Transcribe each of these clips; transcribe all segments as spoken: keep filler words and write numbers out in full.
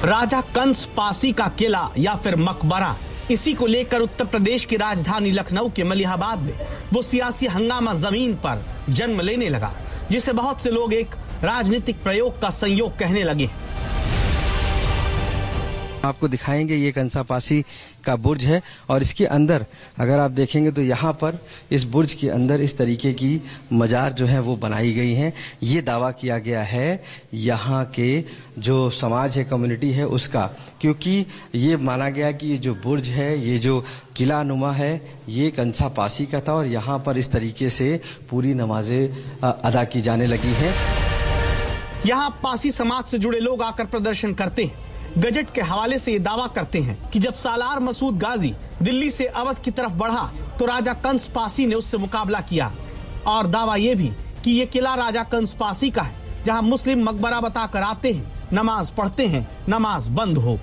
राजा कंस पासी का किला या फिर मकबरा, इसी को लेकर उत्तर प्रदेश की राजधानी लखनऊ के मलिहाबाद में वो सियासी हंगामा जमीन पर जन्म लेने लगा, जिसे बहुत से लोग एक राजनीतिक प्रयोग का संयोग कहने लगे। आपको दिखाएंगे ये कंसा पासी का बुर्ज है और इसके अंदर अगर आप देखेंगे तो यहाँ पर इस बुर्ज के अंदर इस तरीके की मजार जो है वो बनाई गई हैं। ये दावा किया गया है यहाँ के जो समाज है, कम्युनिटी है उसका, क्योंकि ये माना गया कि ये जो बुर्ज है, ये जो किला नुमा है, ये कंसा पासी का था और यहाँ पर इस तरीके से पूरी नमाजें अदा की जाने लगी हैं। यहाँ पासी समाज से जुड़े लोग आकर प्रदर्शन करते हैं। गजट के हवाले से ये दावा करते हैं कि जब सालार मसूद गाजी दिल्ली से अवध की तरफ बढ़ा तो राजा कंस पासी ने उससे मुकाबला किया, और दावा ये भी कि ये किला राजा कंस पासी का है, जहां मुस्लिम मकबरा बताकर आते हैं, नमाज पढ़ते हैं, नमाज बंद हो।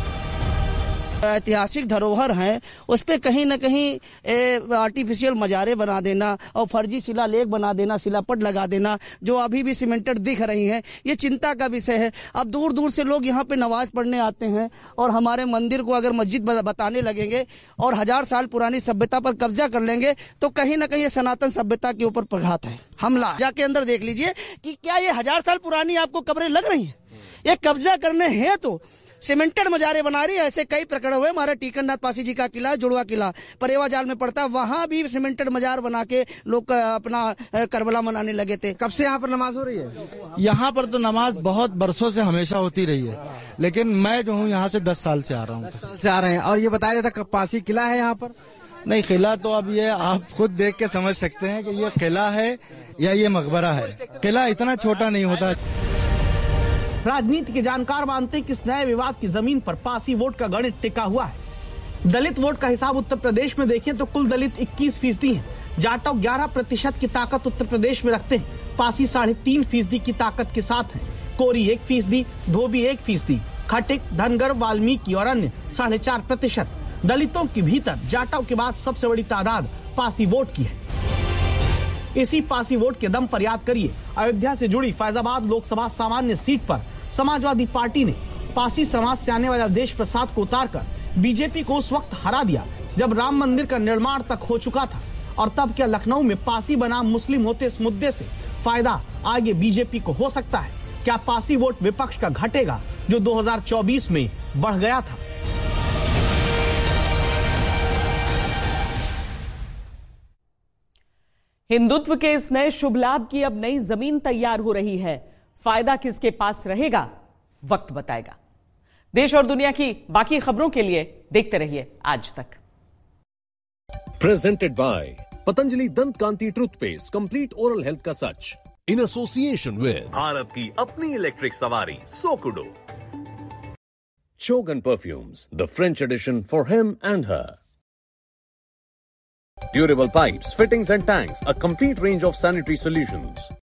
ऐतिहासिक धरोहर हैं, उस पे कहीं न कहीं आर्टिफिशियल मजारे बना देना और फर्जी शिलालेख बना देना, शिलापट लगा देना, जो अभी भी सीमेंटेड दिख रही हैं, ये चिंता का विषय है। अब दूर दूर से लोग यहाँ पे नमाज पढ़ने आते हैं और हमारे मंदिर को अगर मस्जिद बताने लगेंगे और हजार साल पुरानी सभ्यता पर कब्जा कर लेंगे तो कहीं न कहीं ये सनातन सभ्यता के ऊपर प्रघात है, हमला। जाके अंदर देख लीजिए कि क्या ये हजार साल पुरानी आपको कब्रें लग रही है? ये कब्जा करने हैं तो सीमेंटेड मजारे बना रही है। ऐसे कई प्रकरण हुए। हमारे टीकरनाथ पासी जी का किला, जुड़वा किला परेवा जाल में पड़ता, वहां भी सीमेंटेड मजार बना के लोग अपना करबला मनाने लगे थे। कब से यहाँ पर नमाज हो रही है? यहाँ पर तो नमाज बहुत बरसों से हमेशा होती रही है, लेकिन मैं जो हूँ यहाँ से दस साल से आ रहा हूँ। से आ रहे हैं। और ये बताया जाता पासी किला है यहाँ पर? नहीं, किला तो अब ये आप खुद देख के समझ सकते हैं कि ये किला है या ये मकबरा है। किला इतना छोटा नहीं होता। राजनीति के जानकार मानते हैं कि इस नए विवाद की जमीन पर पासी वोट का गणित टिका हुआ है। दलित वोट का हिसाब उत्तर प्रदेश में देखें तो कुल दलित इक्कीस फीसदी है। जाटव ग्यारह प्रतिशत की ताकत उत्तर प्रदेश में रखते हैं। पासी साढ़े तीन फीसदी की ताकत के साथ है। कोरी एक फीसदी, धोबी एक फीसदी, खटिक, धनगर, वाल्मीकि और अन्य साढ़े चार प्रतिशत। दलितों के भीतर जाटव के बाद सबसे बड़ी तादाद पासी वोट की है। इसी पासी वोट के दम पर याद करिए, अयोध्या से जुड़ी फैजाबाद लोकसभा सामान्य सीट पर समाजवादी पार्टी ने पासी समाज से आने वाला देश प्रसाद को उतारकर बीजेपी को उस वक्त हरा दिया जब राम मंदिर का निर्माण तक हो चुका था। और तब क्या लखनऊ में पासी बनाम मुस्लिम होते इस मुद्दे से फायदा आगे बीजेपी को हो सकता है? क्या पासी वोट विपक्ष का घटेगा जो दो हज़ार चौबीस में बढ़ गया था? हिंदुत्व के इस नए शुभ लाभ की अब नई जमीन तैयार हो रही है। फायदा किसके पास रहेगा, वक्त बताएगा। देश और दुनिया की बाकी खबरों के लिए देखते रहिए आज तक। प्रेजेंटेड बाय पतंजलि दंत कांति टूथपेस्ट, कंप्लीट ओरल हेल्थ का सच, इन एसोसिएशन विद भारत की अपनी इलेक्ट्रिक सवारी सोकुडो, चोगन perfumes, the French addition for him and her, durable pipes, fittings and tanks, a complete range of sanitary solutions.